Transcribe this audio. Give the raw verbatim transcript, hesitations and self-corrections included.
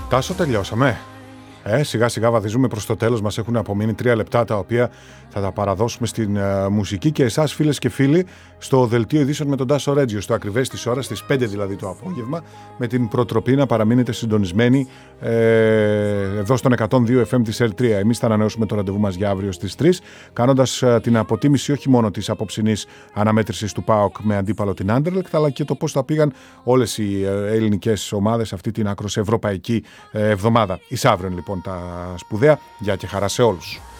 Τάσο, τελειώσαμε. Ε, σιγά σιγά βαδίζουμε προς το τέλος. Μας έχουν απομείνει τρία λεπτά, τα οποία θα τα παραδώσουμε στην uh, μουσική και εσάς, φίλες και φίλοι, στο δελτίο ειδήσεων με τον Τάσο Ρέτζιο, στο ακριβές της ώρας, στις πέντε δηλαδή το απόγευμα, με την προτροπή να παραμείνετε συντονισμένοι ε, εδώ στον εκατόν δύο εφ εμ της ελ τρία. Εμείς θα ανανεώσουμε το ραντεβού μας για αύριο στις τρεις, κάνοντας uh, την αποτίμηση όχι μόνο της απόψινής αναμέτρησης του ΠΑΟΚ με αντίπαλο την Anderlecht, αλλά και το πώς θα πήγαν όλες οι uh, ελληνικές ομάδες αυτή την άκρως ευρωπαϊκή uh, εβδομάδα. Εις αύριον λοιπόν τα σπουδαία. Γεια και χαρά σε όλους.